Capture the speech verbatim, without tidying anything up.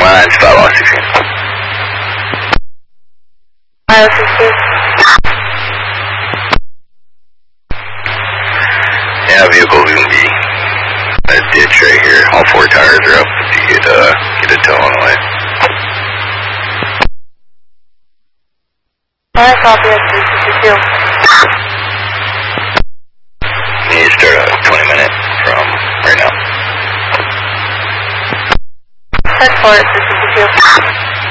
one, spot one sixteen. Five sixteen. Yeah, vehicle is gonna be a ditch right here. All four tires are up. You get uh get a tow on the way. Alright, copy at three sixty-two. You need to start a twenty minute from right now. Head for it, three sixty-two.